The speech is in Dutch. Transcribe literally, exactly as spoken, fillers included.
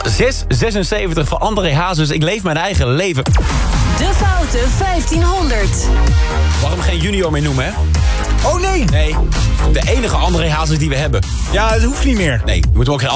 zes zesenzeventig voor André Hazes. Ik leef mijn eigen leven. De Foute vijftienhonderd. Waarom geen junior meer noemen, hè? Oh nee! Nee, de enige André Hazes die we hebben. Ja, het hoeft niet meer. Nee, je moet hem ook geen